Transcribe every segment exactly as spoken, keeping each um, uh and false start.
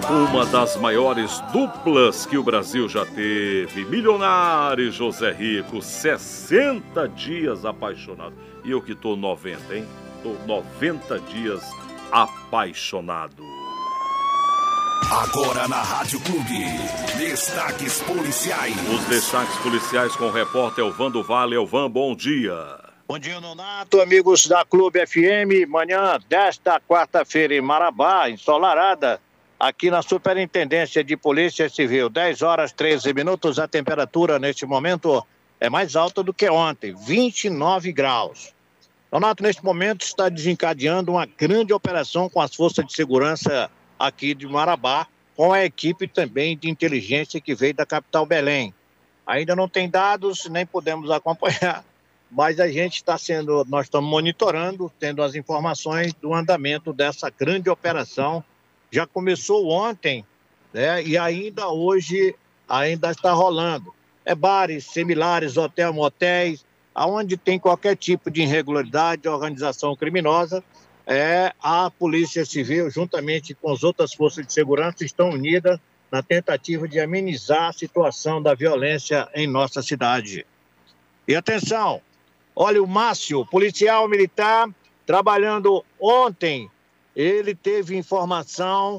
Uma das maiores duplas que o Brasil já teve. Milionário José Rico, sessenta dias apaixonado. E eu que tô noventa, hein? Tô noventa dias apaixonado. Agora na Rádio Clube, destaques policiais. Os destaques policiais com o repórter Elvan do Vale. Elvan, bom dia. Bom dia, Nonato, amigos da Clube F M. Manhã desta quarta-feira em Marabá, ensolarada, aqui na Superintendência de Polícia Civil. dez horas e treze minutos. A temperatura neste momento é mais alta do que ontem, vinte e nove graus. Nonato, neste momento está desencadeando uma grande operação com as forças de segurança aqui de Marabá, com a equipe também de inteligência que veio da capital Belém. Ainda não tem dados, nem podemos acompanhar, mas a gente está sendo, nós estamos monitorando, tendo as informações do andamento dessa grande operação. Já começou ontem, né? E ainda hoje ainda está rolando. É bares, similares, hotel, motéis, aonde tem qualquer tipo de irregularidade, organização criminosa, é, a Polícia Civil, juntamente com as outras forças de segurança, estão unidas na tentativa de amenizar a situação da violência em nossa cidade. E atenção, olha o Márcio, policial militar, trabalhando ontem, ele teve informação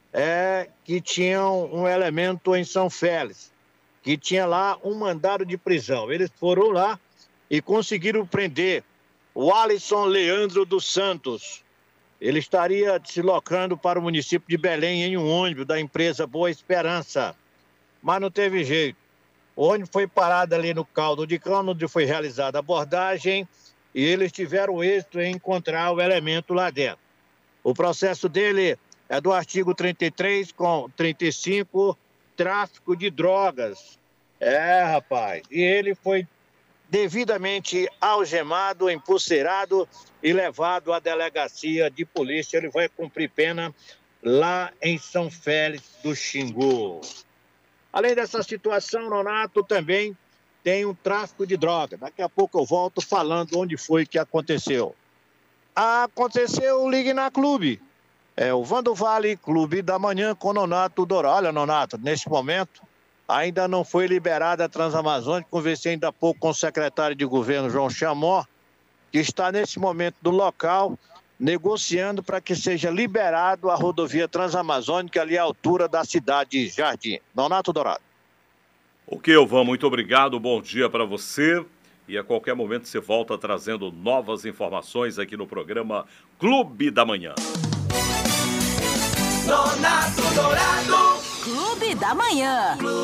é, que tinha um elemento em São Félix, que tinha lá um mandado de prisão. Eles foram lá e conseguiram prender o Alisson Leandro dos Santos. Ele estaria se deslocando para o município de Belém em um ônibus da empresa Boa Esperança, mas não teve jeito. O ônibus foi parado ali no caldo de cana, onde foi realizada a abordagem, e eles tiveram êxito em encontrar o elemento lá dentro. O processo dele é do artigo trinta e três com trinta e cinco, tráfico de drogas. É, rapaz, e ele foi devidamente algemado, empulseirado e levado à delegacia de polícia. Ele vai cumprir pena lá em São Félix do Xingu. Além dessa situação, Nonato, também tem um tráfico de droga. Daqui a pouco eu volto falando onde foi que aconteceu. Aconteceu, ligue na Clube. É o Vando Vale, Clube da Manhã com Nonato Dourado. Olha, Nonato, nesse momento ainda não foi liberada a Transamazônica. Conversei ainda há pouco com o secretário de governo, João Chamó, que está nesse momento no local, negociando para que seja liberado a rodovia Transamazônica ali à altura da cidade de Jardim. Nonato Dourado. Ok, Elvan, muito obrigado, bom dia para você. E a qualquer momento você volta trazendo novas informações aqui no programa Clube da Manhã. Nonato Dourado. Clube da Manhã.